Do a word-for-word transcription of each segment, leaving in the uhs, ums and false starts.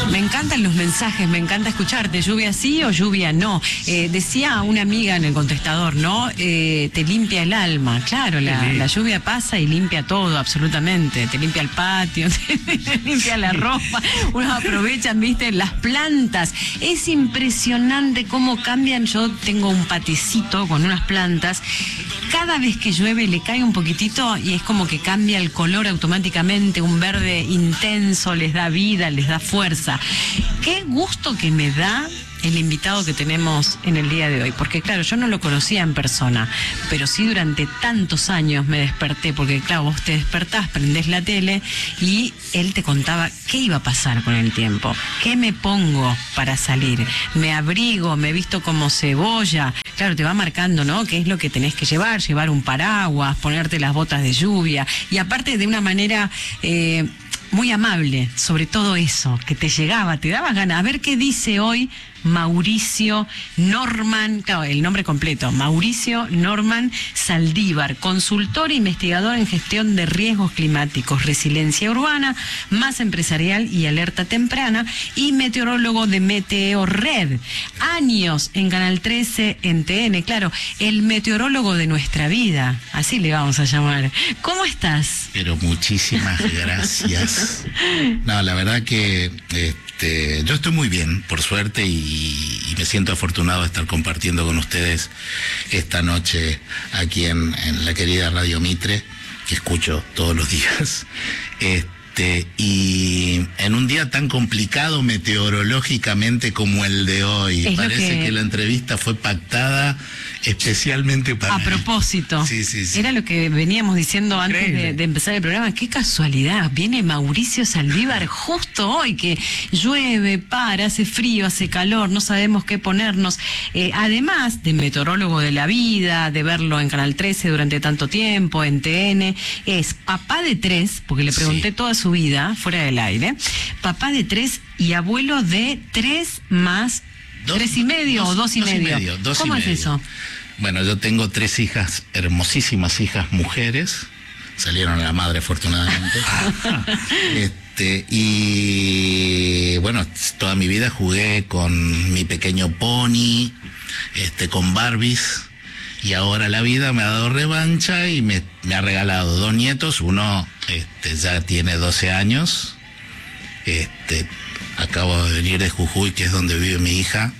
Me encantan los mensajes, me encanta escucharte. ¿Lluvia sí o lluvia no? Eh, decía una amiga en el contestador, ¿no? Eh, te limpia el alma. Claro, la, la lluvia pasa y limpia todo, absolutamente. Te limpia el patio, te limpia la ropa. Unos aprovechan, viste, las plantas. Es impresionante cómo cambian. Yo tengo un patecito con unas plantas. Cada vez que llueve le cae un poquitito y es como que cambia el color automáticamente, un verde intenso, les da vida, les da fuerza. Qué gusto que me da el invitado que tenemos en el día de hoy, porque claro, yo no lo conocía en persona, pero sí durante tantos años me desperté, porque claro, vos te despertás, prendés la tele y él te contaba qué iba a pasar con el tiempo, qué me pongo para salir, me abrigo, me visto como cebolla, claro, te va marcando, ¿no? Qué es lo que tenés que llevar, llevar un paraguas, ponerte las botas de lluvia, y aparte de una manera eh, muy amable, sobre todo eso, que te llegaba, te dabas ganas. A ver qué dice hoy Mauricio Norman, claro, el nombre completo, Mauricio Norman Saldívar, consultor e investigador en gestión de riesgos climáticos, resiliencia urbana, masa empresarial y alerta temprana, y meteorólogo de Meteorred. Años en Canal trece, en T N, claro, el meteorólogo de nuestra vida, así le vamos a llamar. ¿Cómo estás? Pero muchísimas gracias. No, la verdad que este, yo estoy muy bien, por suerte, y, y me siento afortunado de estar compartiendo con ustedes esta noche aquí en, en la querida Radio Mitre, que escucho todos los días. Este, y en un día tan complicado meteorológicamente como el de hoy, Es parece que... que la entrevista fue pactada especialmente para A mí. propósito, sí, sí, sí. Era lo que veníamos diciendo antes Increíble. de, de empezar el programa. Qué casualidad, viene Mauricio Saldívar justo hoy, que llueve, para, hace frío, hace calor, no sabemos qué ponernos. Eh, además de meteorólogo de la vida, de verlo en Canal trece durante tanto tiempo, en T N, es papá de tres, porque le pregunté Sí. toda su vida, fuera del aire, papá de tres y abuelo de tres más Dos- tres y medio dos- o dos y dos y medio. medio, dos y ¿Cómo es medio. eso? Bueno, yo tengo tres hijas, hermosísimas hijas mujeres, salieron a la madre afortunadamente. este, y bueno, toda mi vida jugué con mi pequeño pony, este, con Barbies, y ahora la vida me ha dado revancha y me, me ha regalado dos nietos. Uno este, ya tiene doce años, este, acabo de venir de Jujuy, que es donde vive mi hija,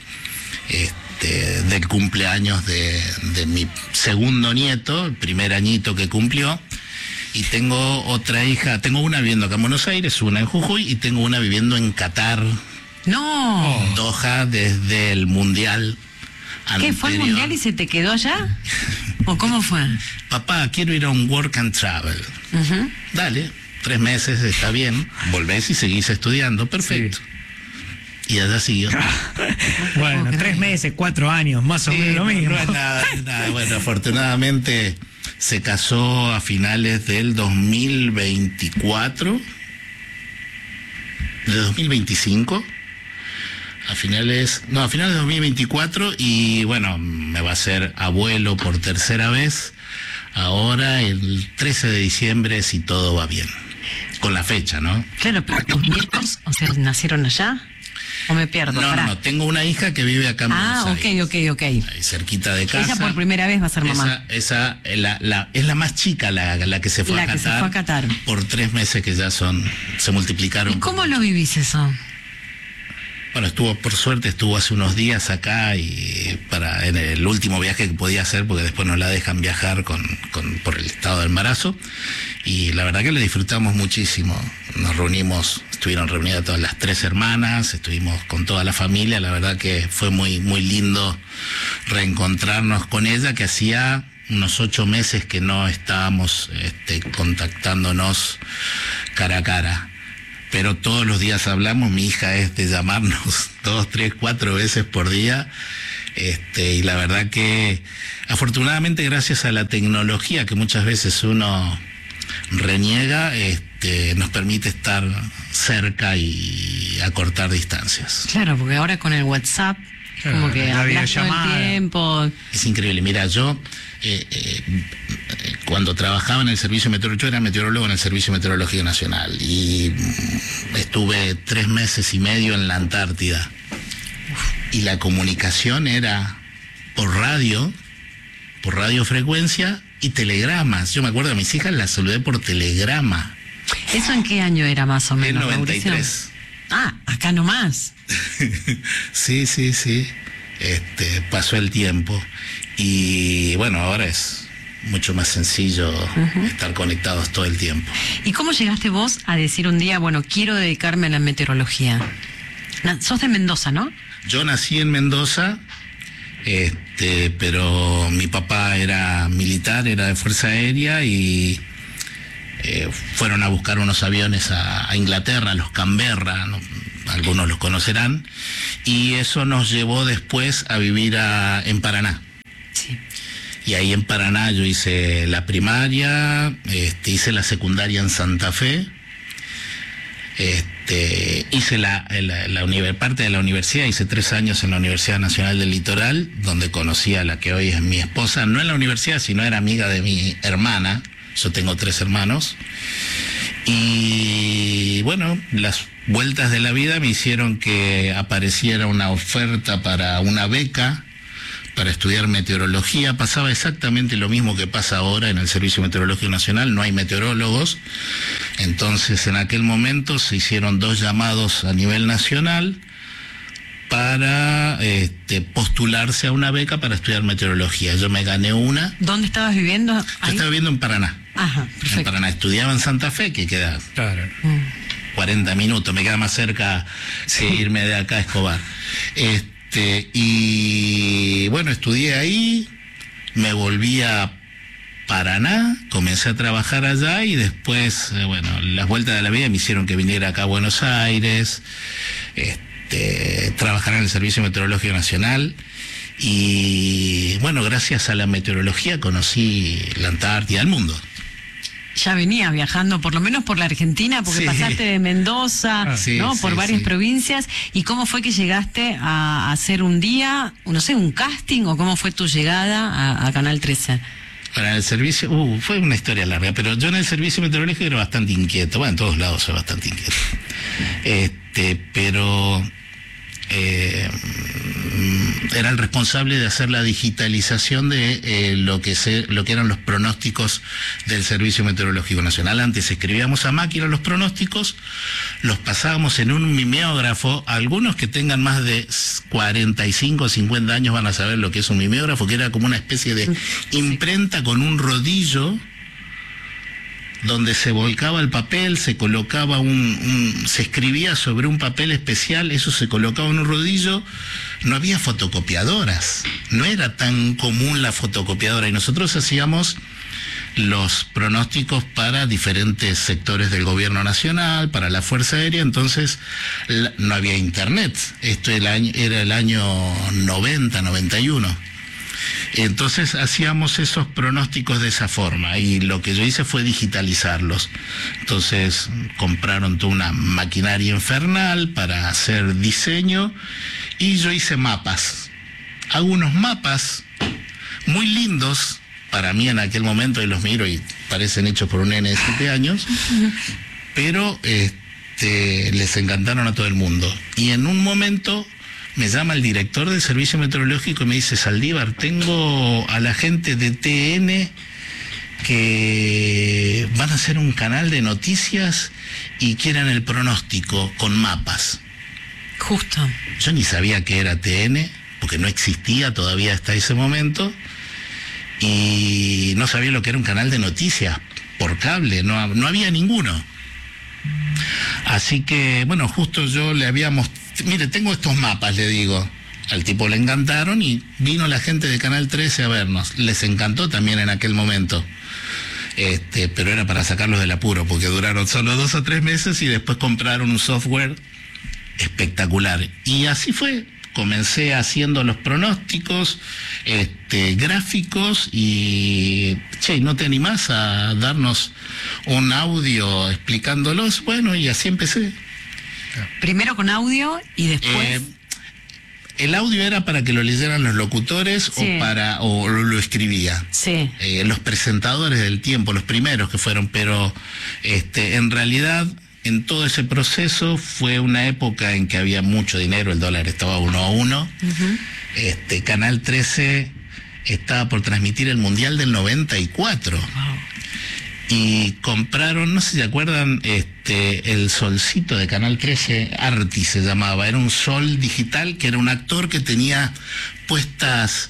este, del cumpleaños de, de mi segundo nieto, el primer añito que cumplió, y tengo otra hija, tengo una viviendo acá en Buenos Aires, una en Jujuy, y tengo una viviendo en Qatar, No. Doha, desde el Mundial ¿Qué anterior. fue el mundial y se te quedó allá? ¿O cómo fue? Papá, quiero ir a un work and travel. Uh-huh. Dale, tres meses, está bien, volvés y seguís estudiando, perfecto. Sí. Y allá siguió. Bueno, tres meses, cuatro años, más o Sí, menos lo no, mismo. no es nada, no es nada. Bueno, afortunadamente se casó a finales del dos mil veinticuatro, de dos mil veinticinco, a finales, no, a finales de dos mil veinticuatro, y bueno, me va a ser abuelo por tercera vez, ahora el trece de diciembre, si todo va bien, con la fecha, ¿no? Claro, pero tus nietos, o sea, ¿nacieron allá? ¿O me pierdo? No, Pará. no, no, tengo una hija que vive acá en Ah, Buenos ok, Aires, ok, ok. ahí cerquita de casa. Ella por primera vez va a ser mamá. Esa, esa eh, la, la, es la más chica, la, la que se fue, La a que se Qatar, fue a Qatar. por tres meses que ya son, se multiplicaron. ¿Y cómo lo vivís eso? Bueno, estuvo, por suerte, estuvo hace unos días acá y para en el último viaje que podía hacer, porque después no la dejan viajar con, con por el estado de embarazo, y la verdad que le disfrutamos muchísimo. Nos reunimos, estuvieron reunidas todas las tres hermanas, estuvimos con toda la familia, la verdad que fue muy, muy lindo reencontrarnos con ella, que hacía unos ocho meses que no estábamos este, contactándonos cara a cara. Pero todos los días hablamos, mi hija es de llamarnos dos, tres, cuatro veces por día, este, y la verdad que afortunadamente gracias a la tecnología que muchas veces uno reniega, este, nos permite estar cerca y acortar distancias. Claro, porque ahora con el WhatsApp, Claro, como que la hablas todo el videollamada. tiempo. Es increíble, mira, yo eh, eh, cuando trabajaba en el servicio meteorológico, yo era meteorólogo en el Servicio Meteorológico Nacional y estuve tres meses y medio en la Antártida. Y la comunicación era por radio, por radiofrecuencia y telegramas. Yo me acuerdo a mis hijas las saludé por telegrama. ¿Eso en qué año era más o menos? En noventa y tres. Ah, acá nomás. Sí, sí, sí. Este, pasó el tiempo. Y bueno, ahora es mucho más sencillo uh-huh. estar conectados todo el tiempo. ¿Y cómo llegaste vos a decir un día, bueno, quiero dedicarme a la meteorología? Sos de Mendoza, ¿no? Yo nací en Mendoza, este, pero mi papá era militar, era de Fuerza Aérea y eh, fueron a buscar unos aviones a, a Inglaterra, los Canberra, ¿no? Algunos los conocerán, y eso nos llevó después a vivir a, en Paraná. Sí. Y ahí en Paraná yo hice la primaria, este, hice la secundaria en Santa Fe, este, hice la, la, la, la parte de la universidad, hice tres años en la Universidad Nacional del Litoral, donde conocí a la que hoy es mi esposa, no en la universidad, sino era amiga de mi hermana. Yo tengo tres hermanos. Y bueno, las vueltas de la vida me hicieron que apareciera una oferta para una beca para estudiar meteorología. Pasaba exactamente lo mismo que pasa ahora en el Servicio Meteorológico Nacional, no hay meteorólogos. Entonces, en aquel momento se hicieron dos llamados a nivel nacional para este, postularse a una beca para estudiar meteorología. Yo me gané una. ¿Dónde estabas viviendo? Yo ¿Ahí? estaba viviendo en Paraná. Ajá, perfecto. En Paraná. Estudiaba en Santa Fe, que queda claro. cuarenta minutos. Me queda más cerca sí. que irme de acá a Escobar. Este, Este, y bueno, estudié ahí, me volví a Paraná, comencé a trabajar allá y después, eh, bueno, las vueltas de la vida me hicieron que viniera acá a Buenos Aires, este, trabajar en el Servicio Meteorológico Nacional y bueno, gracias a la meteorología conocí la Antártida, el mundo. Ya venía viajando, por lo menos por la Argentina, porque sí. pasaste de Mendoza, ah, sí, ¿no? Por sí, varias sí. provincias. ¿Y cómo fue que llegaste a, a hacer un día, no sé, un casting, o cómo fue tu llegada a, a Canal trece? Para el servicio, uh, fue una historia larga, pero yo en el servicio meteorológico era bastante inquieto. Bueno, en todos lados soy bastante inquieto. Este, pero eh, era el responsable de hacer la digitalización de eh, lo que se, lo que eran los pronósticos del Servicio Meteorológico Nacional. Antes escribíamos a máquina los pronósticos, los pasábamos en un mimeógrafo. Algunos que tengan más de cuarenta y cinco o cincuenta años van a saber lo que es un mimeógrafo, que era como una especie de imprenta con un rodillo donde se volcaba el papel, se colocaba un, un, se escribía sobre un papel especial, eso se colocaba en un rodillo. No había fotocopiadoras, no era tan común la fotocopiadora, y nosotros hacíamos los pronósticos para diferentes sectores del gobierno nacional, para la Fuerza Aérea. Entonces la, no había internet, esto el año, era el año noventa, noventa y uno. Entonces hacíamos esos pronósticos de esa forma, y lo que yo hice fue digitalizarlos. Entonces compraron toda una maquinaria infernal para hacer diseño, y yo hice mapas. Hago unos mapas muy lindos para mí en aquel momento, y los miro y parecen hechos por un nene de siete años, pero este, les encantaron a todo el mundo. Y en un momento me llama el director del Servicio Meteorológico y me dice: Saldívar, tengo a la gente de T N que van a hacer un canal de noticias y quieren el pronóstico con mapas. Justo. Yo ni sabía que era T N, porque no existía todavía hasta ese momento, y no sabía lo que era un canal de noticias por cable, no, no había ninguno. Así que, bueno, justo yo le había mostrado, mire, tengo estos mapas, le digo. Al tipo le encantaron y vino la gente de Canal trece a vernos. Les encantó también en aquel momento. Este, pero era para sacarlos del apuro, porque duraron solo dos o tres meses y después compraron un software espectacular. Y así fue. Comencé haciendo los pronósticos, este, gráficos, y che, ¿no te animás a darnos un audio explicándolos? Bueno, y así empecé. Primero con audio y después... Eh, El audio era para que lo leyeran los locutores sí. o para o lo escribía. Sí. Eh, los presentadores del tiempo, los primeros que fueron, pero este, en realidad en todo ese proceso fue una época en que había mucho dinero, el dólar estaba uno a uno. Uh-huh. Este, Canal trece estaba por transmitir el Mundial del noventa y cuatro. Wow. Y compraron, no sé si se acuerdan, este, el solcito de Canal trece, Arti se llamaba, era un sol digital que era un actor que tenía puestas,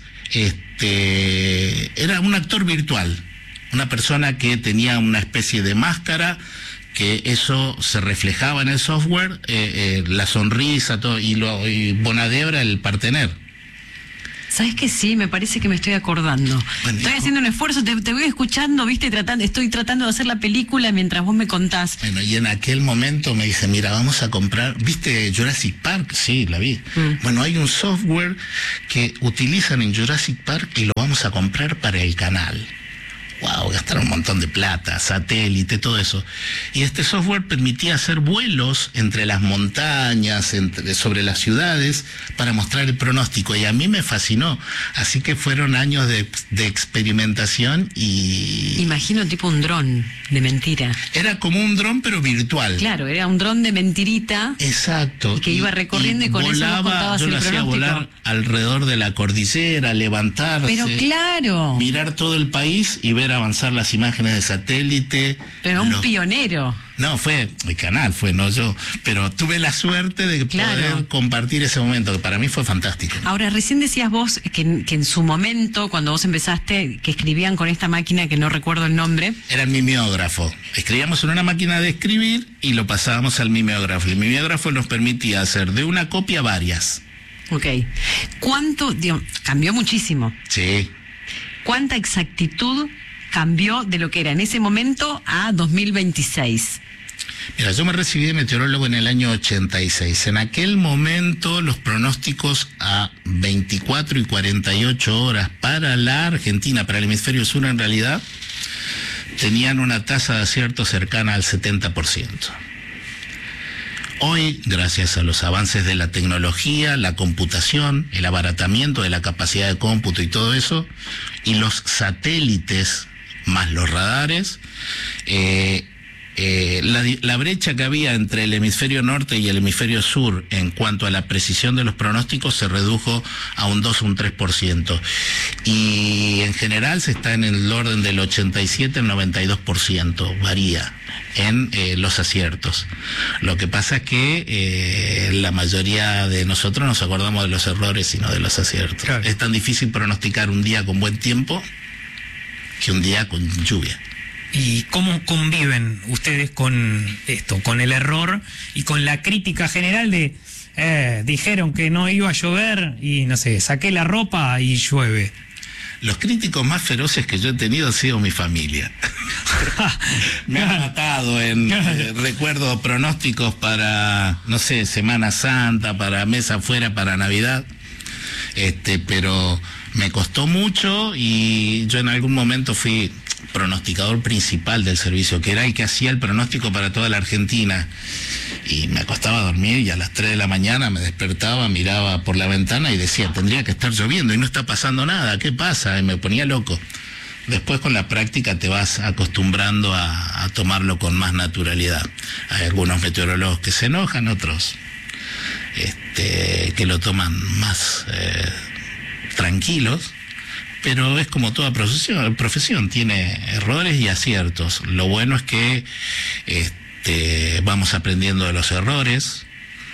este, era un actor virtual, una persona que tenía una especie de máscara, que eso se reflejaba en el software, eh, eh, la sonrisa, todo, y, lo, y Bonadeo era el partener. ¿Sabes que sí? Me parece que me estoy acordando. Bueno, estoy haciendo un esfuerzo, te, te voy escuchando, viste, tratando, estoy tratando de hacer la película mientras vos me contás. Bueno, y en aquel momento me dice, mira, vamos a comprar, ¿viste Jurassic Park? Sí, la vi. Mm. Bueno, hay un software que utilizan en Jurassic Park y lo vamos a comprar para el canal. Wow, gastaron un montón de plata, satélite, todo eso. Y este software permitía hacer vuelos entre las montañas, entre, sobre las ciudades, para mostrar el pronóstico. Y a mí me fascinó. Así que fueron años de, de experimentación y... Imagino tipo un dron de mentira. Era como un dron, pero virtual. Claro, era un dron de mentirita. Exacto. Y que iba recorriendo y, y con volaba, eso contabas yo el lo hacía volar alrededor de la cordillera, levantarse. Pero claro. Mirar todo el país y ver avanzar las imágenes de satélite. Pero un los... pionero. No, fue el canal, fue, no yo. Pero tuve la suerte de claro. poder compartir ese momento, que para mí fue fantástico. Ahora, recién decías vos que, que en su momento, cuando vos empezaste, que escribían con esta máquina que no recuerdo el nombre. Era el mimeógrafo. Escribíamos en una máquina de escribir y lo pasábamos al mimeógrafo. El mimeógrafo nos permitía hacer de una copia varias. Ok. ¿Cuánto, digo, cambió muchísimo? Sí. ¿Cuánta exactitud cambió de lo que era en ese momento a dos mil veintiséis? Mira, yo me recibí de meteorólogo en el año ochenta y seis. En aquel momento los pronósticos a veinticuatro y cuarenta y ocho horas para la Argentina, para el hemisferio sur en realidad, tenían una tasa de acierto cercana al setenta por ciento. Hoy, gracias a los avances de la tecnología, la computación, el abaratamiento de la capacidad de cómputo y todo eso, y los satélites más los radares, eh, eh, la, la brecha que había entre el hemisferio norte y el hemisferio sur en cuanto a la precisión de los pronósticos se redujo a un dos o un tres por ciento. Y en general se está en el orden del ochenta y siete al noventa y dos por ciento, varía en eh, los aciertos. Lo que pasa es que eh, la mayoría de nosotros nos acordamos de los errores y no de los aciertos. Claro. Es tan difícil pronosticar un día con buen tiempo que un día con lluvia. ¿Y cómo conviven ustedes con esto, con el error y con la crítica general de eh, dijeron que no iba a llover y no sé, saqué la ropa y llueve? Los críticos más feroces que yo he tenido ha sido mi familia. Me han matado en eh, recuerdo pronósticos para, no sé, Semana Santa, para mesa afuera, para Navidad. Este, pero me costó mucho y yo en algún momento fui pronosticador principal del servicio, que era el que hacía el pronóstico para toda la Argentina. Y me acostaba a dormir y a las tres de la mañana me despertaba, miraba por la ventana y decía, tendría que estar lloviendo y no está pasando nada, ¿qué pasa? Y me ponía loco. Después con la práctica te vas acostumbrando a, a tomarlo con más naturalidad. Hay algunos meteorólogos que se enojan, otros este, que lo toman más eh, tranquilos. Pero es como toda profesión, profesión, tiene errores y aciertos. Lo bueno es que este, vamos aprendiendo de los errores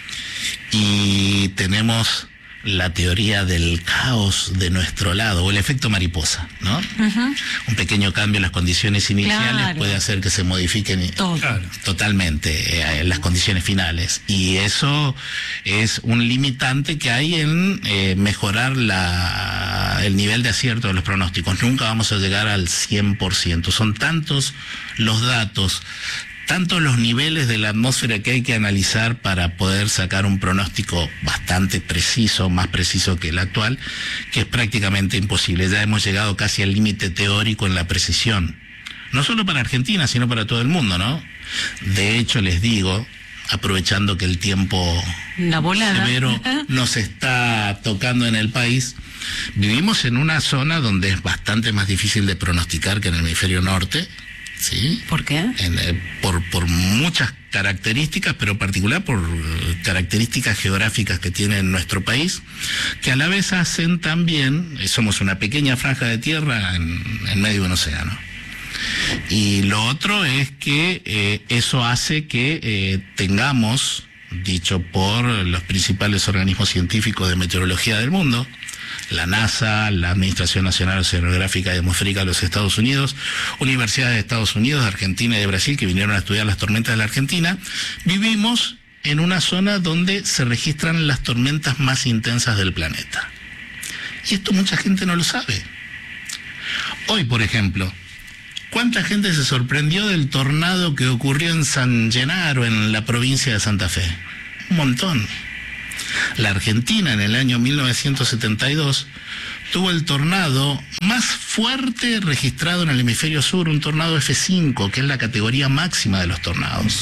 y tenemos la teoría del caos de nuestro lado, o el efecto mariposa, ¿no? Uh-huh. Un pequeño cambio en las condiciones iniciales claro. puede hacer que se modifiquen Todo. totalmente eh, las condiciones finales. Y eso es un limitante que hay en eh, mejorar la, el nivel de acierto de los pronósticos. Nunca vamos a llegar al cien por ciento. Son tantos los datos, tanto los niveles de la atmósfera que hay que analizar para poder sacar un pronóstico bastante preciso, más preciso que el actual, que es prácticamente imposible. Ya hemos llegado casi al límite teórico en la precisión. No solo para Argentina, sino para todo el mundo, ¿no? De hecho, les digo, aprovechando que el tiempo severo nos está tocando en el país. Vivimos en una zona donde es bastante más difícil de pronosticar que en el hemisferio norte. ¿Sí? ¿Por qué? En, eh, por, por muchas características, pero en particular por eh, características geográficas que tiene nuestro país, que a la vez hacen también, eh, somos una pequeña franja de tierra en, en medio de un océano. Y lo otro es que eh, eso hace que eh, tengamos, dicho por los principales organismos científicos de meteorología del mundo, la NASA, la Administración Nacional Oceanográfica y Atmosférica de los Estados Unidos, universidades de Estados Unidos, de Argentina y de Brasil que vinieron a estudiar las tormentas de la Argentina, vivimos en una zona donde se registran las tormentas más intensas del planeta. Y esto mucha gente no lo sabe. Hoy, por ejemplo, ¿cuánta gente se sorprendió del tornado que ocurrió en San Genaro, en la provincia de Santa Fe? Un montón. La Argentina en el año mil novecientos setenta y dos tuvo el tornado más fuerte registrado en el hemisferio sur, un tornado F cinco, que es la categoría máxima de los tornados.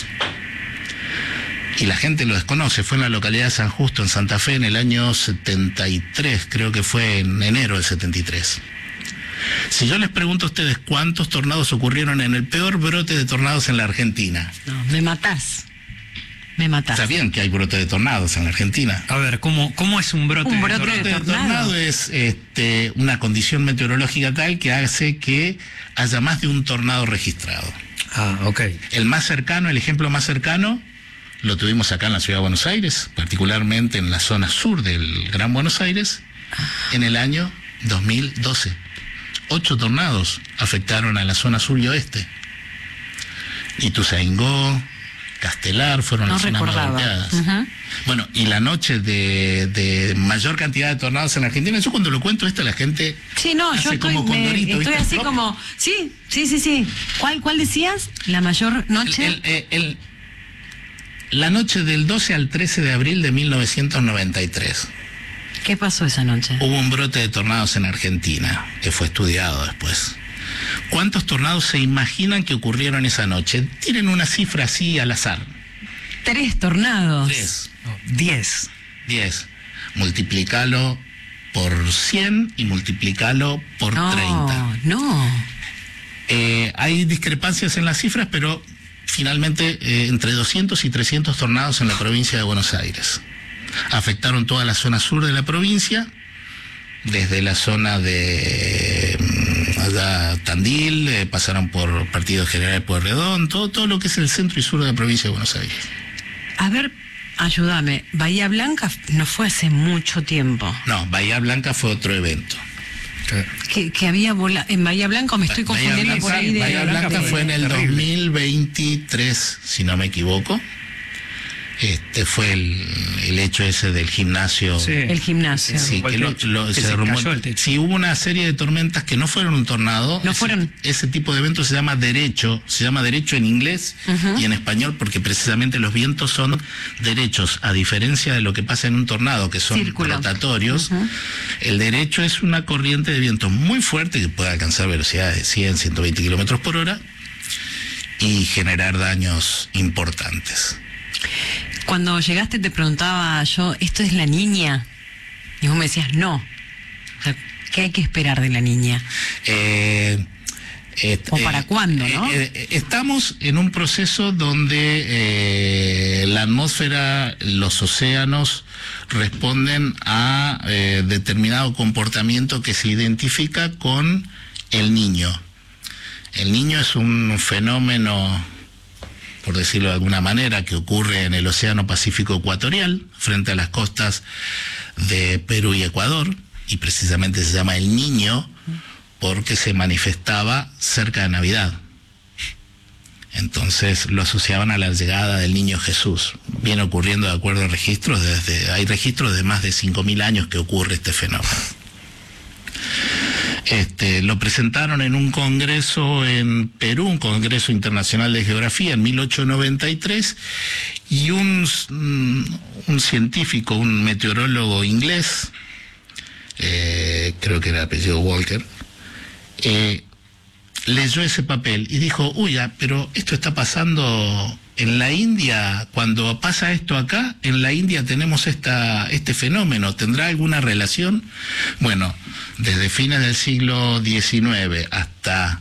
Y la gente lo desconoce, fue en la localidad de San Justo, en Santa Fe, en el año setenta y tres, creo que fue en enero del setenta y tres. Si yo les pregunto a ustedes cuántos tornados ocurrieron en el peor brote de tornados en la Argentina. No, me matás. Me matás. ¿Sabían que hay brote de tornados en la Argentina? A ver, ¿cómo, cómo es un brote, un de brote tornado? de El tornado? tornado es este, una condición meteorológica tal que hace que haya más de un tornado registrado. Ah, ok. El más cercano, el ejemplo más cercano, lo tuvimos acá en la ciudad de Buenos Aires, particularmente en la zona sur del Gran Buenos Aires, en el año dos mil doce. Ocho tornados afectaron a la zona sur y oeste. Ituzaingó, Castelar fueron No las zonas más recordaba. golpeadas. Uh-huh. Bueno, y la noche de, de mayor cantidad de tornados en la Argentina, yo cuando lo cuento esto la gente Sí, no, hace yo estoy, como me- condorito, estoy ¿viste? así Plop. como... Sí, sí, sí, sí. ¿Cuál, cuál decías? ¿La mayor noche? El- el- el- el- la noche del doce al trece de abril de mil novecientos noventa y tres. ¿Qué pasó esa noche? Hubo un brote de tornados en Argentina, que fue estudiado después. ¿Cuántos tornados se imaginan que ocurrieron esa noche? Tienen una cifra así al azar. Tres tornados. Tres, No, diez. diez. Multiplicalo por cien y multiplicalo por No, treinta. no. Eh, hay discrepancias en las cifras, pero finalmente eh, entre doscientos y trescientos tornados en la provincia de Buenos Aires. Afectaron toda la zona sur de la provincia, desde la zona de mm, allá Tandil, eh, pasaron por Partido General de Pueyrredón, todo, todo lo que es el centro y sur de la provincia de Buenos Aires. A ver, ayúdame. Bahía Blanca no fue hace mucho tiempo. No, Bahía Blanca fue otro evento. Que, que había vola en Bahía Blanca, o me estoy Bahía confundiendo Blanca, por ahí de... Bahía Blanca de- fue en el terrible. dos mil veintitrés, si no me equivoco. Este fue el, el hecho ese del gimnasio. Sí. El gimnasio. Sí, Fue que el lo- techo, lo- que se se derrumbó. cayó el techo. Sí, hubo una serie de tormentas que no fueron un tornado. No ese, fueron. Ese tipo de evento se llama derecho, se llama derecho en inglés Ujú. y en español porque precisamente los vientos son derechos, a diferencia de lo que pasa en un tornado, que son Círculo. rotatorios. Ujú. El derecho es una corriente de viento muy fuerte que puede alcanzar velocidades de cien, ciento veinte kilómetros por hora y generar daños importantes. Cuando llegaste te preguntaba yo, ¿esto es la niña? Y vos me decías, no. O sea, ¿qué hay que esperar de la niña? Eh, eh, ¿O para cuándo, no? eh, eh, estamos en un proceso donde eh, la atmósfera, los océanos responden a eh, determinado comportamiento que se identifica con el niño. El niño es un fenómeno, por decirlo de alguna manera, que ocurre en el Océano Pacífico Ecuatorial, frente a las costas de Perú y Ecuador, y precisamente se llama el Niño porque se manifestaba cerca de Navidad. Entonces lo asociaban a la llegada del niño Jesús. Viene ocurriendo de acuerdo a registros, desde, hay registros de más de cinco mil años que ocurre este fenómeno. Este, lo presentaron en un congreso en Perú, un congreso internacional de geografía en mil ochocientos noventa y tres, y un, un científico, un meteorólogo inglés, eh, creo que era el apellido Walker, eh, leyó ese papel y dijo, uy, ya, pero esto está pasando En la India, cuando pasa esto acá, en la India tenemos esta, este fenómeno. ¿Tendrá alguna relación? Bueno, desde fines del siglo diecinueve hasta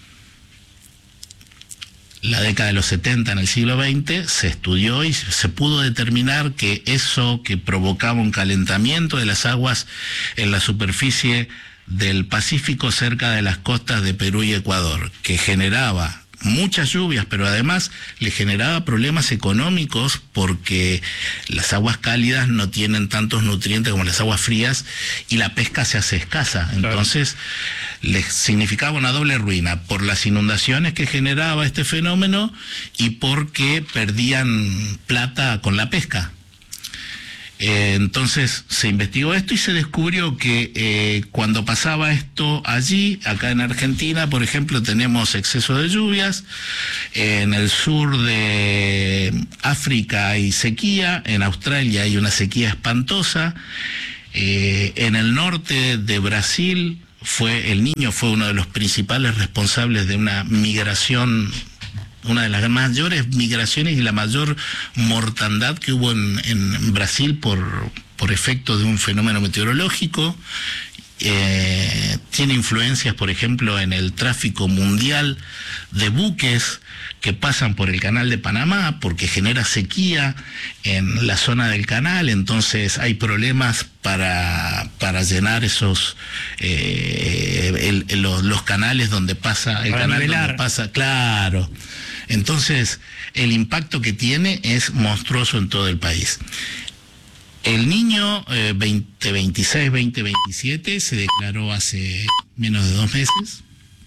la década de los setenta, en el siglo veinte, se estudió y se pudo determinar que eso que provocaba un calentamiento de las aguas en la superficie del Pacífico cerca de las costas de Perú y Ecuador, que generaba muchas lluvias, pero además le generaba problemas económicos porque las aguas cálidas no tienen tantos nutrientes como las aguas frías y la pesca se hace escasa. Entonces les significaba una doble ruina por las inundaciones que generaba este fenómeno y porque perdían plata con la pesca. Eh, entonces se investigó esto y se descubrió que eh, cuando pasaba esto allí, acá en Argentina, por ejemplo, tenemos exceso de lluvias, en el sur de África hay sequía, en Australia hay una sequía espantosa, eh, en el norte de Brasil fue el Niño fue uno de los principales responsables de una migración, una de las mayores migraciones y la mayor mortandad que hubo en, en Brasil por, por efecto de un fenómeno meteorológico. Eh, tiene influencias, por ejemplo, en el tráfico mundial de buques que pasan por el canal de Panamá, porque genera sequía en la zona del canal, entonces hay problemas para, para llenar esos eh, el, el, los, los canales donde pasa, el para canal nivelar. donde pasa, claro. Entonces, el impacto que tiene es monstruoso en todo el país. El Niño eh, veinte veintiséis veinte veintisiete se declaró hace menos de dos meses.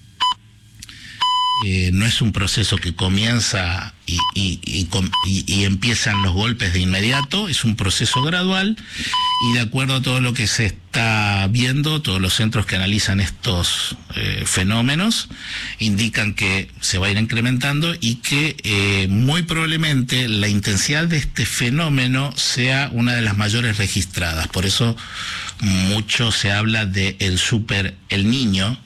Eh, no es un proceso que comienza y, y, y, y, y empiezan los golpes de inmediato, es un proceso gradual y de acuerdo a todo lo que se está viendo, todos los centros que analizan estos eh, fenómenos indican que se va a ir incrementando y que eh, muy probablemente la intensidad de este fenómeno sea una de las mayores registradas. Por eso mucho se habla de el super El Niño,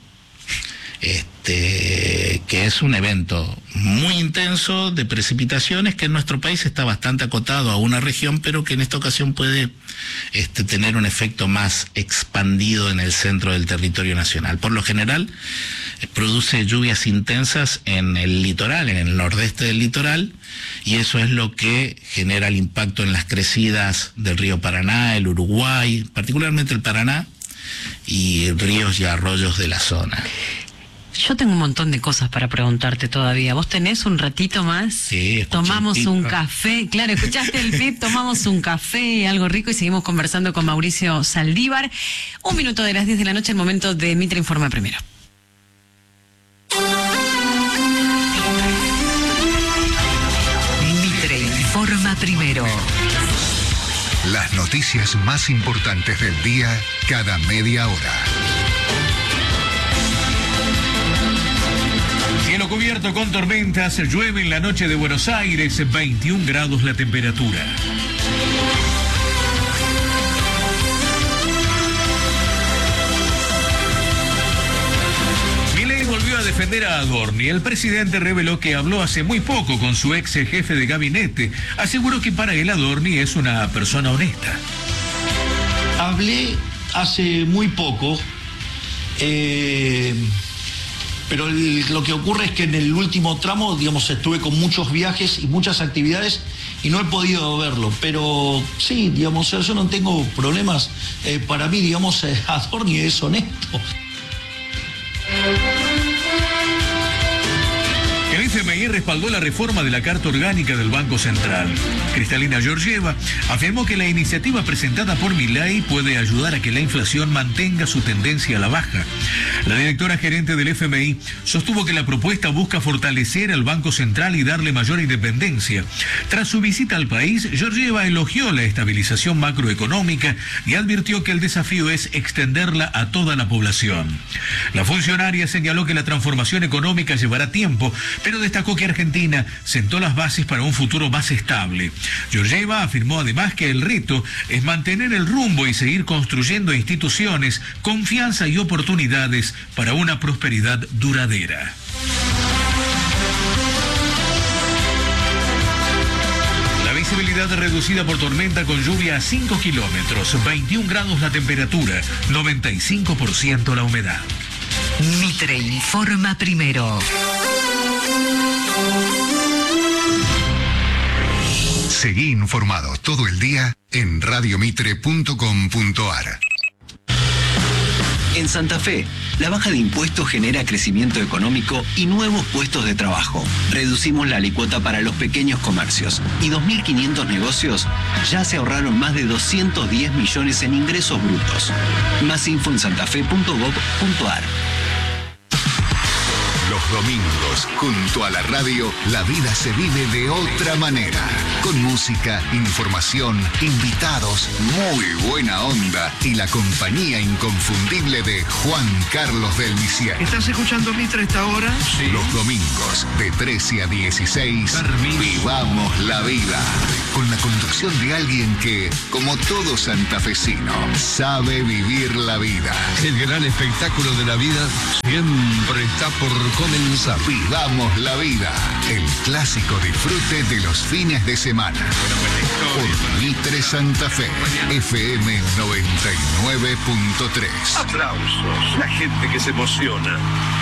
este, que es un evento muy intenso de precipitaciones que en nuestro país está bastante acotado a una región, pero que en esta ocasión puede este, tener un efecto más expandido en el centro del territorio nacional. Por lo general, eh, produce lluvias intensas en el litoral, en el nordeste del litoral, y eso es lo que genera el impacto en las crecidas del río Paraná, el Uruguay, particularmente el Paraná, y ríos y arroyos de la zona. Yo tengo un montón de cosas para preguntarte todavía. ¿Vos tenés un ratito más? Sí, tomamos un, un café. Claro, escuchaste el P I B, tomamos un café, algo rico y seguimos conversando con Mauricio Saldívar. Un minuto de las diez de la noche, el momento de Mitre Informa Primero. Mitre Informa Primero. Las noticias más importantes del día cada media hora. Cielo cubierto con tormentas, llueve en la noche de Buenos Aires, veintiún grados la temperatura. Milei volvió a defender a Adorni. El presidente reveló que habló hace muy poco con su ex jefe de gabinete. Aseguró que para él Adorni es una persona honesta. Hablé hace muy poco. Eh... Pero el, lo que ocurre es que en el último tramo, digamos, estuve con muchos viajes y muchas actividades y no he podido verlo. Pero sí, digamos, yo no tengo problemas. Eh, para mí, digamos, eh, Adorni es honesto. El F M I respaldó la reforma de la Carta Orgánica del Banco Central. Kristalina Georgieva afirmó que la iniciativa presentada por Milei puede ayudar a que la inflación mantenga su tendencia a la baja. La directora gerente del F M I sostuvo que la propuesta busca fortalecer al Banco Central y darle mayor independencia. Tras su visita al país, Georgieva elogió la estabilización macroeconómica y advirtió que el desafío es extenderla a toda la población. La funcionaria señaló que la transformación económica llevará tiempo, pero destacó que Argentina sentó las bases para un futuro más estable. Georgieva afirmó además que el reto es mantener el rumbo y seguir construyendo instituciones, confianza y oportunidades para una prosperidad duradera. Visibilidad reducida por tormenta con lluvia a cinco kilómetros, veintiún grados la temperatura, noventa y cinco por ciento la humedad. Mitre informa primero. Seguí informado todo el día en radiomitre punto com punto ar. En Santa Fe, la baja de impuestos genera crecimiento económico y nuevos puestos de trabajo. Reducimos la alícuota para los pequeños comercios y dos mil quinientos negocios ya se ahorraron más de doscientos diez millones en ingresos brutos. Más info en santafe punto gob punto ar. Los domingos, junto a la radio, la vida se vive de otra manera. Con música, información, invitados, muy buena onda y la compañía inconfundible de Juan Carlos del Misier. ¿Estás escuchando Mitre esta hora? Sí. Los domingos, de trece a dieciséis, Permiso. Vivamos la vida. Con la conducción de alguien que, como todo santafesino, sabe vivir la vida. El gran espectáculo de la vida siempre está por comenzar. Vivamos la vida. El clásico disfrute de los fines de semana. Por Mitre Santa Fe, F M noventa y nueve punto tres. Aplausos, la gente que se emociona.